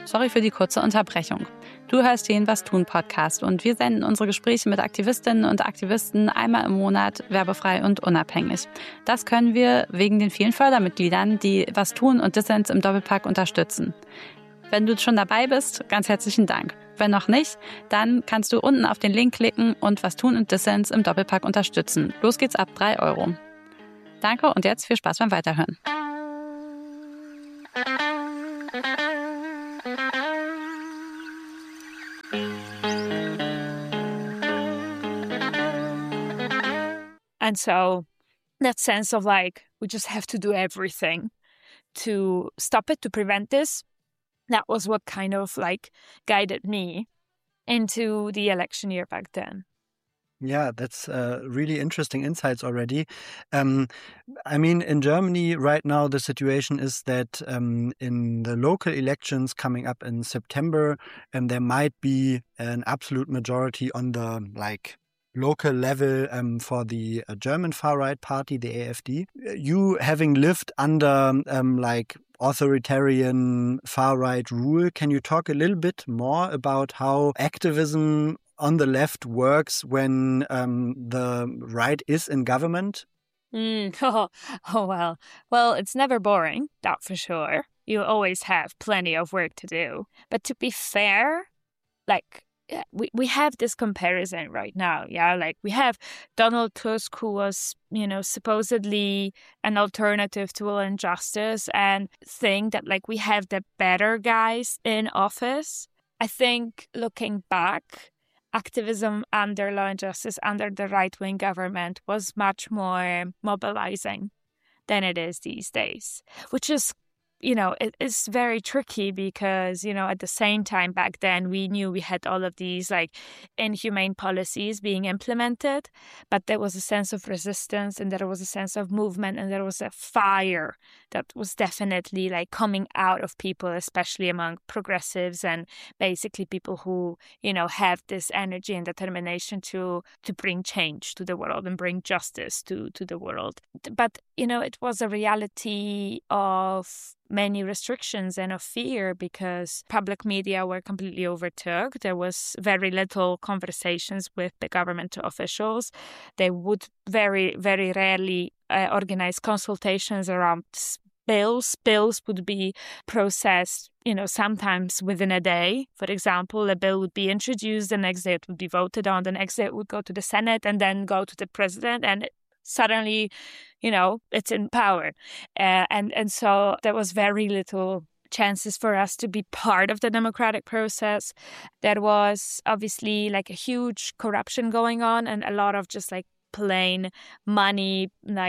Sorry für die kurze Unterbrechung. Du hörst den Was tun Podcast und wir senden unsere Gespräche mit Aktivistinnen und Aktivisten einmal im Monat werbefrei und unabhängig. Das können wir wegen den vielen Fördermitgliedern, die Was tun und Dissens im Doppelpack unterstützen. Wenn du schon dabei bist, ganz herzlichen Dank. Wenn noch nicht, dann kannst du unten auf den Link klicken und Was tun und Dissens im Doppelpack unterstützen. Los geht's ab 3 Euro. Danke und jetzt viel Spaß beim Weiterhören. And so that sense of like, we just have to do everything to stop it, to prevent this, that was what kind of like guided me into the election year back then. Yeah, that's really interesting insights already. I mean, in Germany right now, the situation is that in the local elections coming up in September, there might be an absolute majority on the local level for the German far-right party, the AfD. You having lived under authoritarian far-right rule, can you talk a little bit more about how activism on the left works when the right is in government? Well, it's never boring, that for sure. You always have plenty of work to do. But to be fair, we have this comparison right now, yeah? Like we have Donald Tusk, who was, supposedly an alternative to Will and Justice, and think that we have the better guys in office. I think looking back, activism under Law and Justice, under the right-wing government was much more mobilizing than it is these days, which is it is very tricky because, at the same time back then, we knew we had all of these inhumane policies being implemented, but there was a sense of resistance and there was a sense of movement and there was a fire that was definitely coming out of people, especially among progressives and basically people who, have this energy and determination to bring change to the world and bring justice to the world. But, it was a reality of many restrictions and of fear because public media were completely overtook. There was very little conversations with the government officials. They would very, very rarely organize consultations around bills. Bills would be processed, sometimes within a day. For example, a bill would be introduced, the next day it would be voted on, the next day it would go to the Senate and then go to the president, and suddenly, it's in power. And so there was very little chances for us to be part of the democratic process. There was obviously a huge corruption going on and a lot of just plain money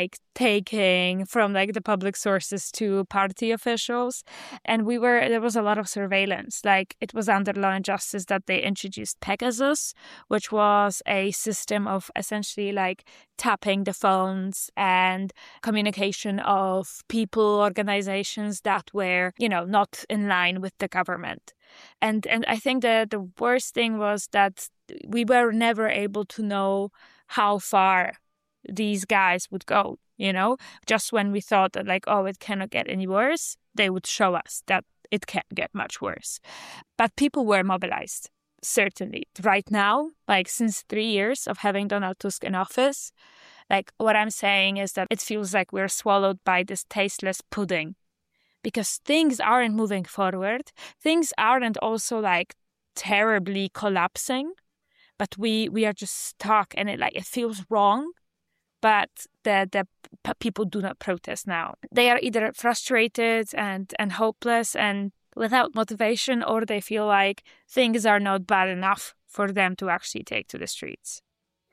taking from the public sources to party officials. And there was a lot of surveillance. It was under Law and Justice that they introduced Pegasus, which was a system of essentially tapping the phones and communication of people, organizations that were, not in line with the government. And I think that the worst thing was that we were never able to know how far these guys would go, Just when we thought that it cannot get any worse, they would show us that it can't get much worse. But people were mobilized, certainly. Right now, since 3 years of having Donald Tusk in office, what I'm saying is that it feels like we're swallowed by this tasteless pudding because things aren't moving forward. Things aren't also terribly collapsing. But we are just stuck and it feels wrong, but the people do not protest now. They are either frustrated and hopeless and without motivation, or they feel like things are not bad enough for them to actually take to the streets.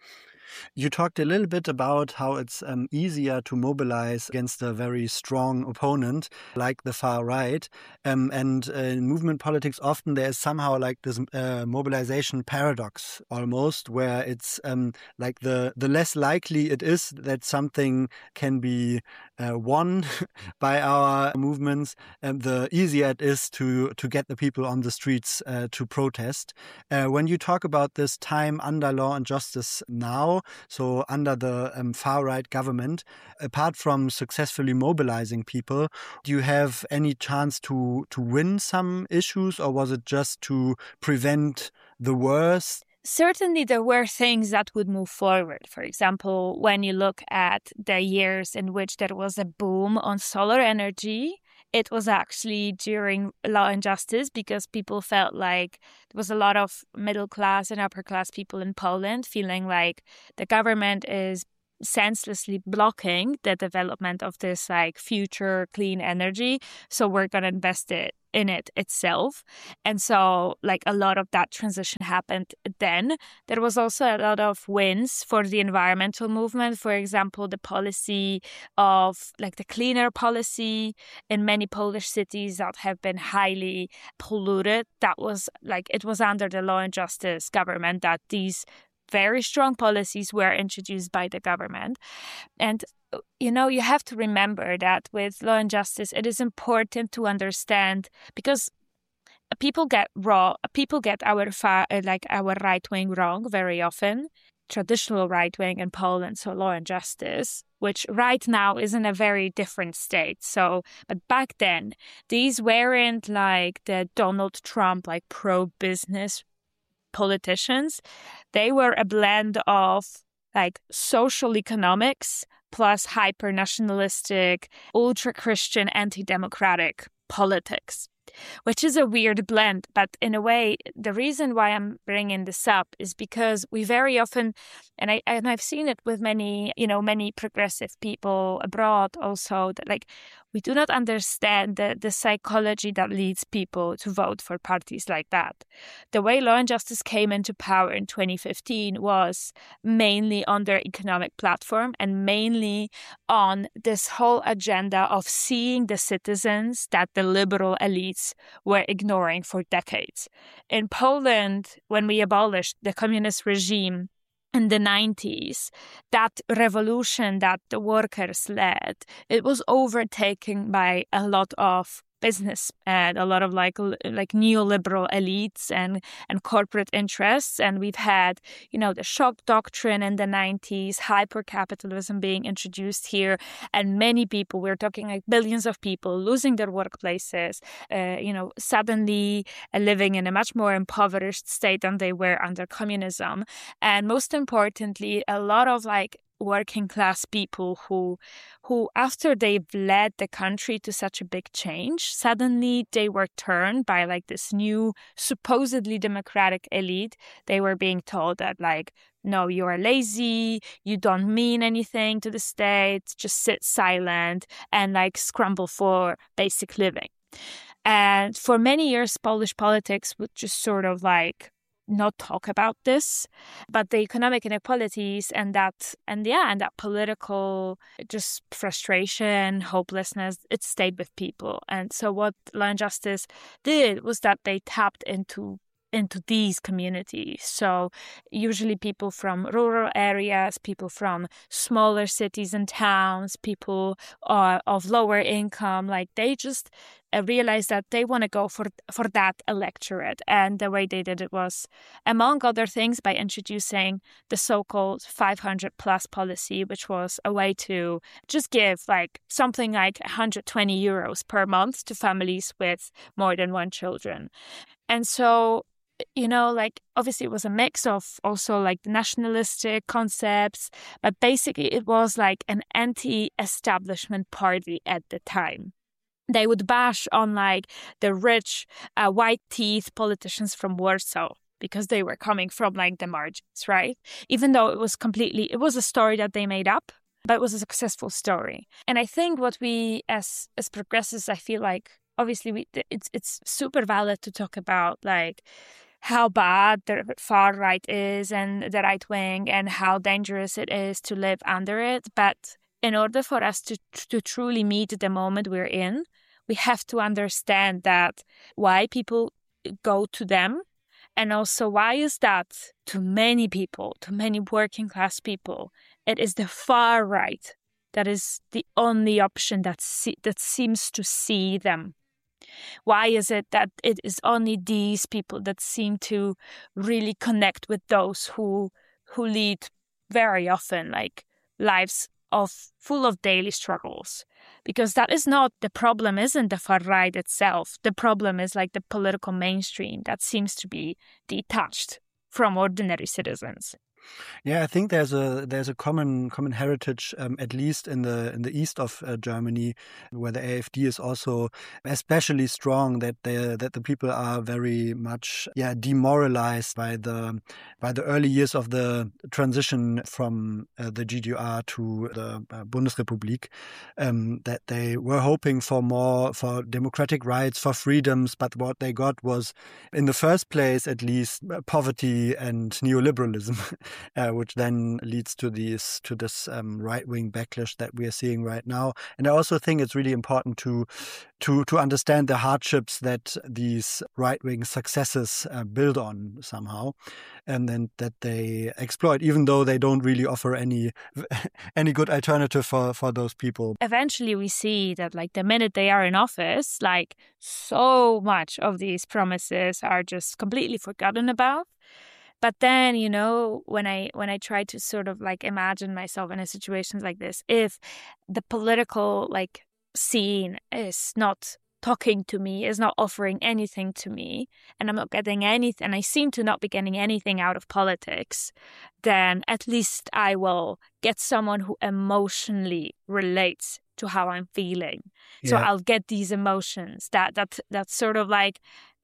You talked a little bit about how it's easier to mobilize against a very strong opponent like the far right. And in movement politics, often there is somehow this mobilization paradox almost, where it's the less likely it is that something can be won by our movements, the easier it is to get the people on the streets to protest. When you talk about this time under Law and Justice now, so under the far-right government, apart from successfully mobilizing people, do you have any chance to win some issues, or was it just to prevent the worst? Certainly, there were things that would move forward. For example, when you look at the years in which there was a boom on solar energy, it was actually during Law and Justice, because people felt like there was a lot of middle class and upper class people in Poland feeling like the government is senselessly blocking the development of this like future clean energy. So we're going to invest in it itself. And so like a lot of that transition happened then. There was also a lot of wins for the environmental movement. For example, the policy of like the cleaner policy in many Polish cities that have been highly polluted. That was like, it was under the Law and Justice government that these very strong policies were introduced by the government. And, you know, you have to remember that with Law and Justice, it is important to understand, because people get our right wing wrong very often. Traditional right wing in Poland, so Law and Justice, which right now is in a very different state. So, but back then, these weren't like the Donald Trump, like pro-business politicians. They were a blend of like social economics plus hyper-nationalistic, ultra-Christian, anti-democratic politics, which is a weird blend. But in a way, the reason why I'm bringing this up is because we very often, and I've seen it with many progressive people abroad also, that like we do not understand the psychology that leads people to vote for parties like that. The way Law and Justice came into power in 2015 was mainly on their economic platform and mainly on this whole agenda of seeing the citizens that the liberal elites were ignoring for decades. In Poland, when we abolished the communist regime in the 90s, that revolution that the workers led, it was overtaken by a lot of business and a lot of like neoliberal elites and corporate interests. And we've had, the shock doctrine in the 90s, hyper-capitalism being introduced here, and many people, we're talking like billions of people losing their workplaces, suddenly living in a much more impoverished state than they were under communism. And most importantly, a lot of like working class people who after they've led the country to such a big change, suddenly they were turned by like this new supposedly democratic elite. They were being told that like, no, you are lazy, you don't mean anything to the state, just sit silent and like scramble for basic living. And for many years, Polish politics would just sort of like not talk about this, but the economic inequalities and that political just frustration, hopelessness, it stayed with people. And so what Law and Justice did was that they tapped into these communities. So usually people from rural areas, people from smaller cities and towns, people of lower income, like they just realized that they want to go for that electorate. And the way they did it was, among other things, by introducing the so-called 500 plus policy, which was a way to just give like something like 120 euros per month to families with more than one children. And so, like obviously it was a mix of also like nationalistic concepts, but basically it was like an anti-establishment party at the time. They would bash on like the rich white teeth politicians from Warsaw because they were coming from like the margins, right? Even though it was a story that they made up, but it was a successful story. And I think what we as progressives, I feel like obviously it's super valid to talk about like how bad the far right is and the right wing and how dangerous it is to live under it. But in order for us to truly meet the moment we're in, we have to understand that why people go to them. And also, why is that to many people, to many working class people, it is the far right that is the only option that seems to see them? Why is it that it is only these people that seem to really connect with those who lead very often like lives full of daily struggles? Because that is not the problem, isn't the far right itself. The problem is like the political mainstream that seems to be detached from ordinary citizens. Yeah, I think there's a common heritage, at least in the east of Germany, where the AfD is also especially strong. That the people are very much demoralized by the early years of the transition from the GDR to the Bundesrepublik. That they were hoping for democratic rights, for freedoms, but what they got was, in the first place at least, poverty and neoliberalism. Which then leads to this right-wing backlash that we are seeing right now. And I also think it's really important to understand the hardships that these right-wing successes build on somehow, and then that they exploit, even though they don't really offer any good alternative for those people. Eventually, we see that like the minute they are in office, like so much of these promises are just completely forgotten about. But then, you know, when I try to sort of like imagine myself in a situation like this, if the political like scene is not talking to me, is not offering anything to me, and I'm not getting anything, and I seem to not be getting anything out of politics, then at least I will get someone who emotionally relates to how I'm feeling. Yeah. So I'll get these emotions, that sort of like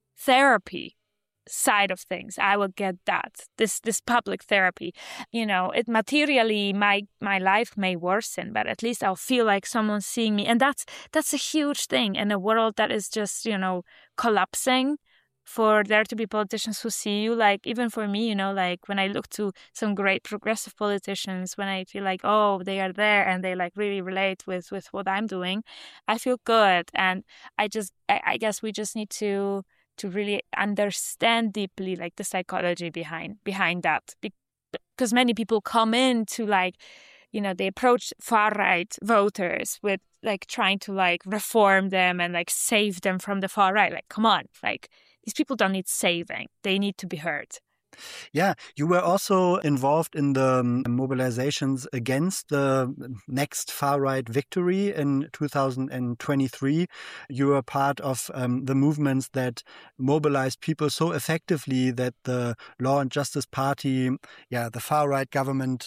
therapy side of things. I will get that, this public therapy. You know, it materially, my life may worsen, but at least I'll feel like someone's seeing me. And that's a huge thing in a world that is just, you know, collapsing. For there to be politicians who see you, like even for me, you know, like when I look to some great progressive politicians, when I feel like, oh, they are there and they like really relate with what I'm doing, I feel good. And I guess we just need to really understand deeply like the psychology behind that, because many people come in to like, you know, they approach far right voters with like trying to like reform them and like save them from the far right. Like, come on, like these people don't need saving, they need to be heard. Yeah, you were also involved in the mobilizations against the next far-right victory in 2023. You were part of the movements that mobilized people so effectively that the Law and Justice Party, the far-right government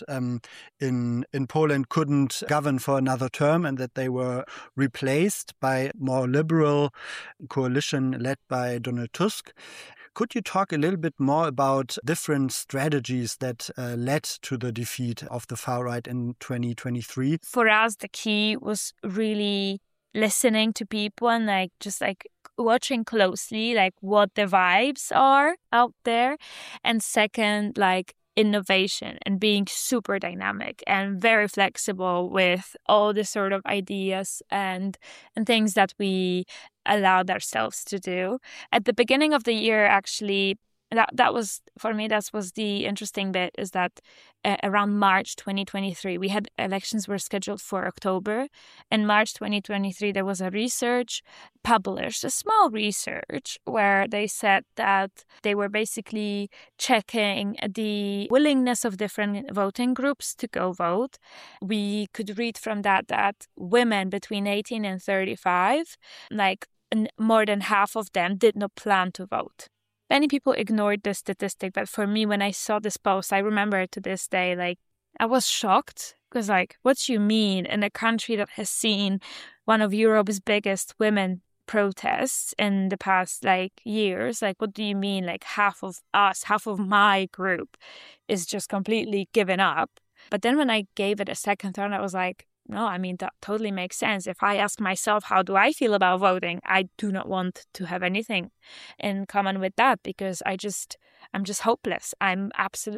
in Poland couldn't govern for another term, and that they were replaced by more liberal coalition led by Donald Tusk. Could you talk a little bit more about different strategies that led to the defeat of the far right in 2023? For us, the key was really listening to people and like just like watching closely like what the vibes are out there. And second, like innovation and being super dynamic and very flexible with all the sort of ideas and things that we allowed ourselves to do. At the beginning of the year, actually, that was, for me, that was the interesting bit, is that around March 2023, we had elections were scheduled for October. In March 2023, there was a research published, a small research, where they said that they were basically checking the willingness of different voting groups to go vote. We could read from that women between 18 and 35, like more than half of them did not plan to vote. Many people ignored this statistic, but for me, when I saw this post, I remember to this day, like, I was shocked, because, like, what do you mean in a country that has seen one of Europe's biggest women protests in the past, like, years? Like, what do you mean, like, half of us, half of my group is just completely given up? But then when I gave it a second thought, I was like, no, I mean, that totally makes sense. If I ask myself, how do I feel about voting? I do not want to have anything in common with that, because I'm just hopeless. I'm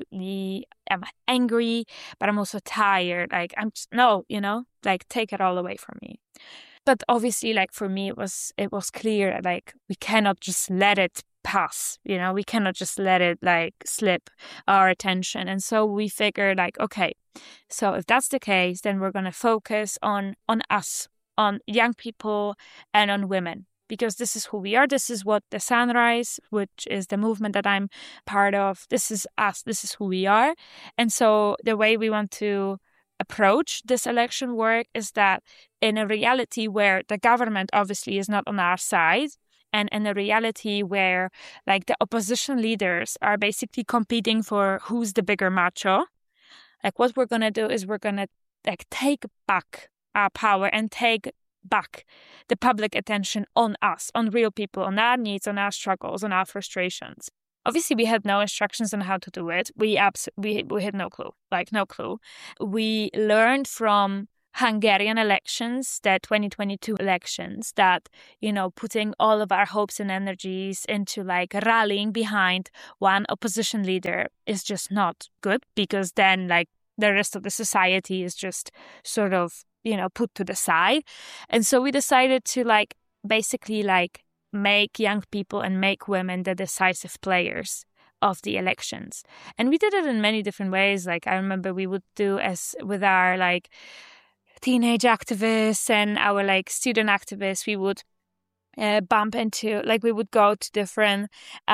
angry, but I'm also tired. Like, like, take it all away from me. But obviously, like, for me, it was clear, like, we cannot just let it pass. We cannot just let it like slip our attention. And so we figured like, okay, so if that's the case, then we're going to focus on us, on young people and on women, because this is who we are. This is what the Sunrise, which is the movement that I'm part of, this is us, this is who we are. And so the way we want to approach this election work is that in a reality where the government obviously is not on our side, and in a reality where like the opposition leaders are basically competing for who's the bigger macho, like what we're going to do is we're going to like take back our power and take back the public attention on us, on real people, on our needs, on our struggles, on our frustrations. Obviously, we had no instructions on how to do it. We had no clue. We learned from Hungarian elections, the 2022 elections, that, putting all of our hopes and energies into like rallying behind one opposition leader is just not good, because then like the rest of the society is just sort of, put to the side. And so we decided to like basically like make young people and make women the decisive players of the elections. And we did it in many different ways. Like I remember we would do as with our like teenage activists and our like student activists, we would bump into, like we would go to different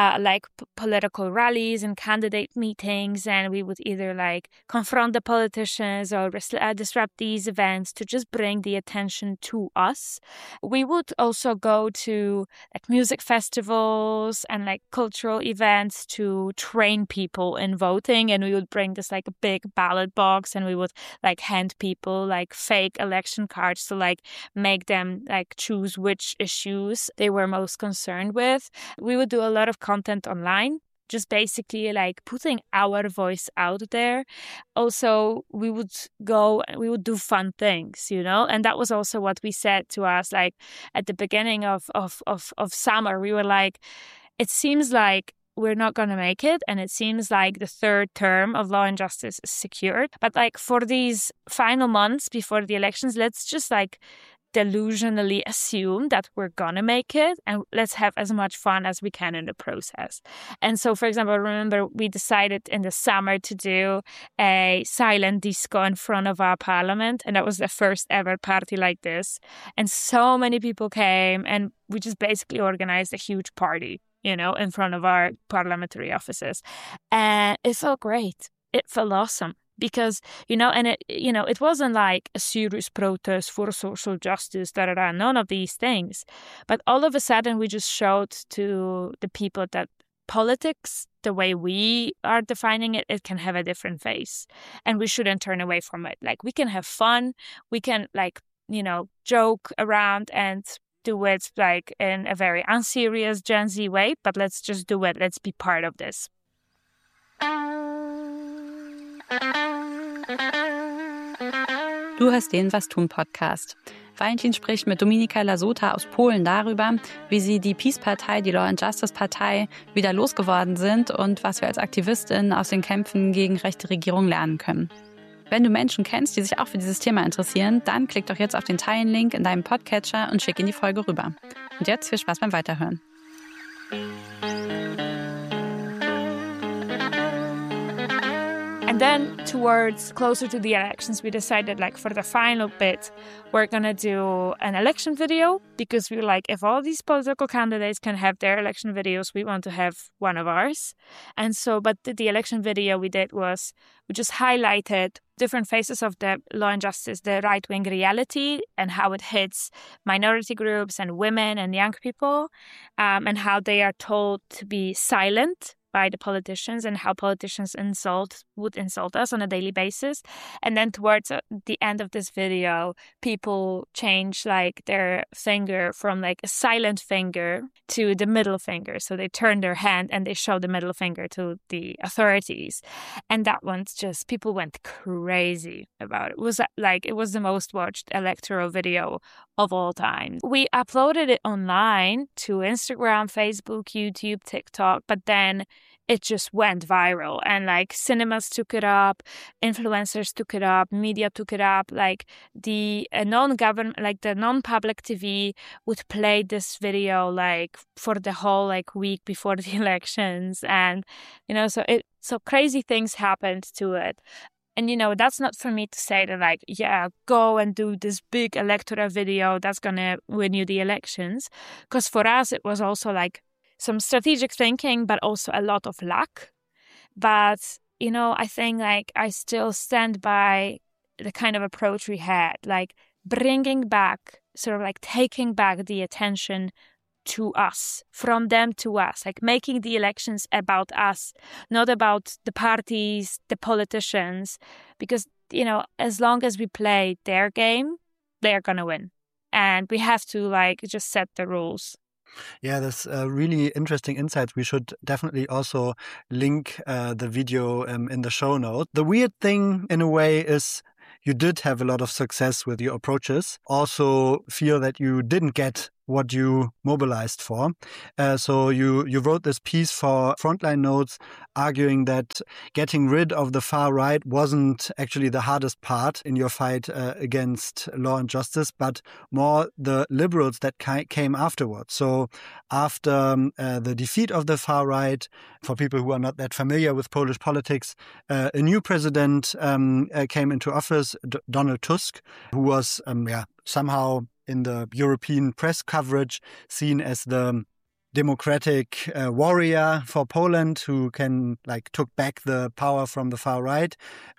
political rallies and candidate meetings, and we would either like confront the politicians or disrupt these events to just bring the attention to us. We would also go to like music festivals and like cultural events to train people in voting, and we would bring this like a big ballot box, and we would like hand people like fake election cards to like make them like choose which issues they were most concerned with. We would do a lot of content online, just basically like putting our voice out there. Also, we would do fun things, and that was also what we said to us, like at the beginning of summer. We were like, it seems like we're not going to make it, and it seems like the third term of Law and Justice is secured. But like for these final months before the elections, let's just like delusionally assume that we're gonna make it, and let's have as much fun as we can in the process. And so, for example, remember we decided in the summer to do a silent disco in front of our parliament, and that was the first ever party like this. And so many people came, and we just basically organized a huge party, in front of our parliamentary offices. And it felt great. It felt awesome. Because, it wasn't like a serious protest for social justice, none of these things. But all of a sudden, we just showed to the people that politics, the way we are defining it, it can have a different face. And we shouldn't turn away from it. Like, we can have fun. We can, joke around and do it, like, in a very unserious Gen Z way. But let's just do it. Let's be part of this. Du hörst den Was tun Podcast. Valentin spricht mit Dominika Lasota aus Polen darüber, wie sie die Peace-Partei, die Law and Justice-Partei, wieder losgeworden sind und was wir als Aktivistin aus den Kämpfen gegen rechte Regierung lernen können. Wenn du Menschen kennst, die sich auch für dieses Thema interessieren, dann klick doch jetzt auf den Teilen-Link in deinem Podcatcher und schick ihn die Folge rüber. Und jetzt viel Spaß beim Weiterhören. And then towards closer to the elections, we decided like for the final bit, we're going to do an election video, because we were like, if all these political candidates can have their election videos, we want to have one of ours. And so, but the election video we did was, we just highlighted different phases of the Law and Justice, the right-wing reality, and how it hits minority groups and women and young people, and how they are told to be silent by the politicians, and how politicians would insult us on a daily basis. And then towards the end of this video, people change like their finger from like a silent finger to the middle finger. So they turn their hand and they show the middle finger to the authorities. And that one's just, people went crazy about it. It was the most watched electoral video of all time. We uploaded it online to Instagram, Facebook, YouTube, TikTok, but then it just went viral, and like cinemas took it up, influencers took it up, media took it up. Like the non-government, like the non-public TV would play this video like for the whole like week before the elections, and so crazy things happened to it. And, that's not for me to say that, like, yeah, go and do this big electoral video that's going to win you the elections. Because for us, it was also like some strategic thinking, but also a lot of luck. But, I think like I still stand by the kind of approach we had, like bringing back, sort of like taking back the attention to us, from them to us, like making the elections about us, not about the parties, the politicians, because, as long as we play their game, they're going to win. And we have to like just set the rules. Yeah, that's really interesting insights. We should definitely also link the video in the show notes. The weird thing in a way is you did have a lot of success with your approaches. Also feel that you didn't get what you mobilized for. So you wrote this piece for Frontline Notes arguing that getting rid of the far right wasn't actually the hardest part in your fight against Law and Justice, but more the liberals that came afterwards. So after the defeat of the far right, for people who are not that familiar with Polish politics, a new president came into office, Donald Tusk, who was somehow in the European press coverage seen as the democratic warrior for Poland who took back the power from the far right,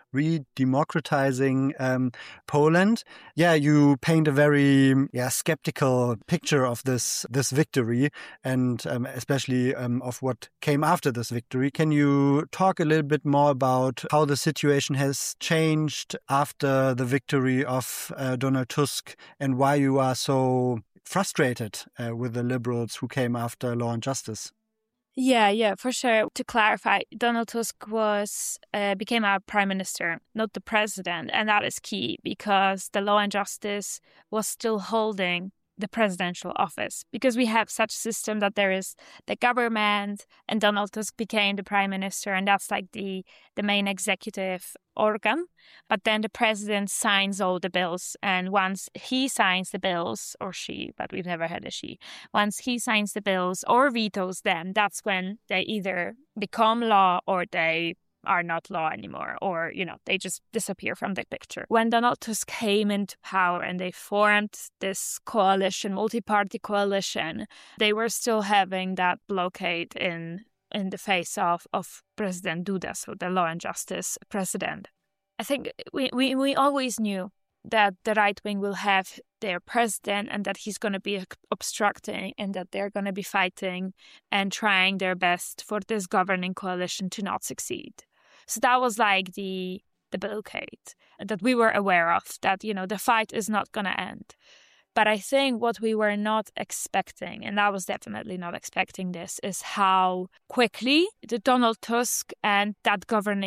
re-democratizing Poland. Yeah, you paint a very skeptical picture of this victory and especially of what came after this victory. Can you talk a little bit more about how the situation has changed after the victory of Donald Tusk and why you are so frustrated with the liberals who came after Law and Justice? Yeah, for sure. To clarify, Donald Tusk became our prime minister, not the president. And that is key because the Law and Justice was still holding the presidential office, because we have such system that there is the government and Donald Tusk became the prime minister, and that's like the main executive organ. But then the president signs all the bills, and once he signs the bills, or she, but we've never had a she, once he signs the bills or vetoes them, that's when they either become law or they are not law anymore, or, they just disappear from the picture. When Donald Tusk came into power and they formed this coalition, multi-party coalition, they were still having that blockade in the face of President Duda, so the Law and Justice president. I think we always knew that the right wing will have their president and that he's going to be obstructing and that they're going to be fighting and trying their best for this governing coalition to not succeed. So that was like the blockade that we were aware of, that, the fight is not going to end. But I think what we were not expecting, and I was definitely not expecting this, is how quickly the Donald Tusk and that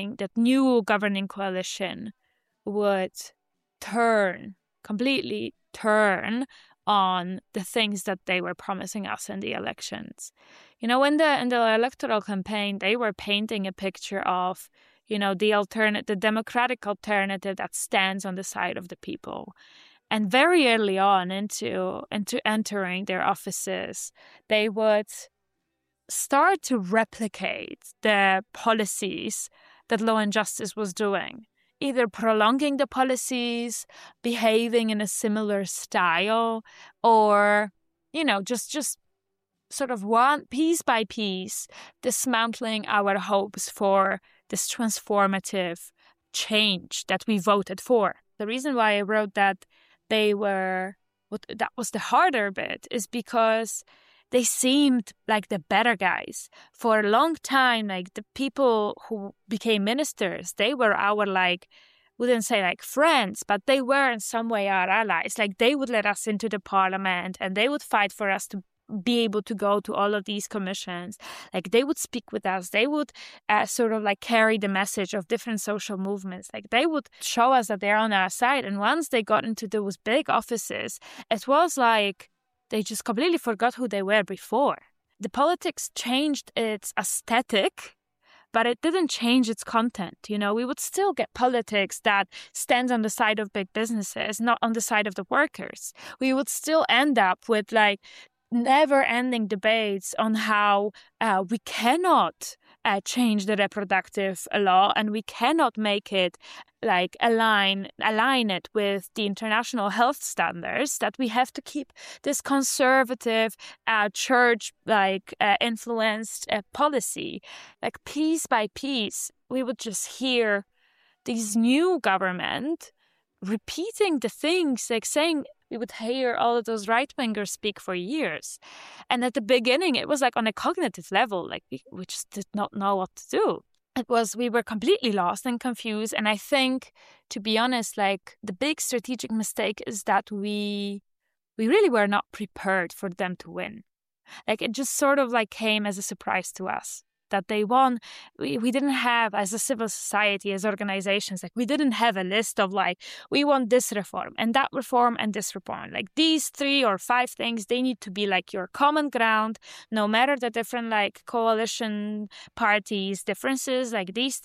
new governing coalition would completely turn on the things that they were promising us in the elections. In the electoral campaign, they were painting a picture of, the democratic alternative that stands on the side of the people. And very early on into entering their offices, they would start to replicate the policies that Law and Justice was doing, either prolonging the policies, behaving in a similar style, or, just sort of one piece by piece, dismantling our hopes for this transformative change that we voted for. The reason why I wrote that that was the harder bit is because they seemed like the better guys. For a long time, like the people who became ministers, they were our wouldn't say friends, but they were in some way our allies. Like they would let us into the parliament and they would fight for us to be able to go to all of these commissions. Like they would speak with us. They would sort of carry the message of different social movements. Like they would show us that they're on our side. And once they got into those big offices, it was like they just completely forgot who they were before. The politics changed its aesthetic but it didn't change its content. We would still get politics that stands on the side of big businesses, not on the side of the workers. We would still end up with like never-ending debates on how we cannot change the reproductive law, and we cannot make it like align it with the international health standards, that we have to keep this conservative church influenced policy. Like piece by piece, we would just hear these new government repeating the things, like saying, we would hear all of those right-wingers speak for years. And at the beginning, it was like on a cognitive level, like we just did not know what to do. We were completely lost and confused. And I think, to be honest, like the big strategic mistake is that we really were not prepared for them to win. Like it just sort of like came as a surprise to us that they won. We didn't have, as a civil society, as organizations, like we didn't have a list of like, we want this reform and that reform and this reform. Like these 3 or 5 things, they need to be like your common ground, no matter the different like coalition parties differences. Like these